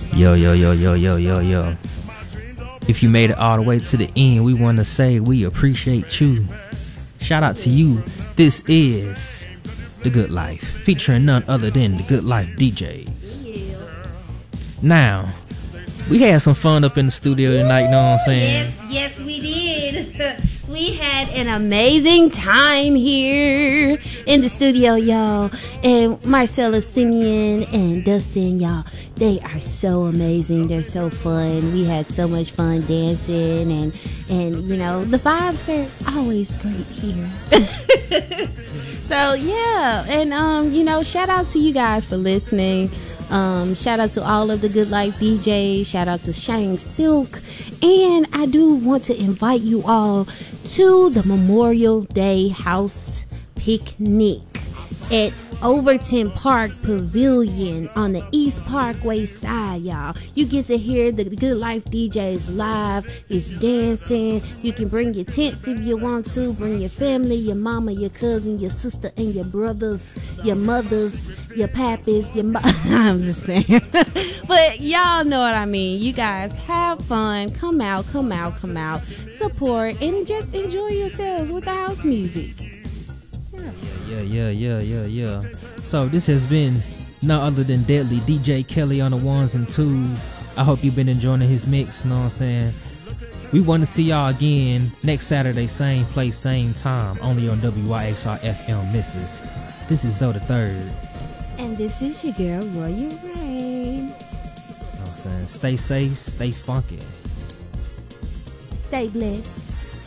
Yo, yo, yo, yo, yo, yo, yo. If you made it all the way to the end, we want to say we appreciate you. Shout out to you. This is The Good Life, featuring none other than The Good Life DJs. Now, we had some fun up in the studio tonight, you know what I'm saying? Yes, we did. We had an amazing time here in the studio, y'all. And Marcella, Simeon, and Dustin, y'all, they are so amazing. They're so fun. We had so much fun dancing, and you know, the vibes are always great here. So, yeah. And, you know, shout out to you guys for listening. Shout out to all of the Good Life DJs. Shout out to Shang Silk. And I do want to invite you all to the Memorial Day House Picnic at Overton Park Pavilion on the East Parkway side, y'all. You get to hear the Good Life DJs live. It's dancing. You can bring your tents if you want to. Bring your family, your mama, your cousin, your sister, and your brothers, your mothers, your pappies, I'm just saying. But y'all know what I mean. You guys have fun. Come out. Support and just enjoy yourselves with the house music. Yeah. So this has been none other than Deadly DJ Kelly on the ones and twos. I hope you've been enjoying his mix, you know what I'm saying? We want to see y'all again next Saturday, same place, same time, only on WYXR FM Memphis. This is Zoe the Third. And this is your girl, Royal Rain. You know what I'm saying? Stay safe, stay funky. Stay blessed.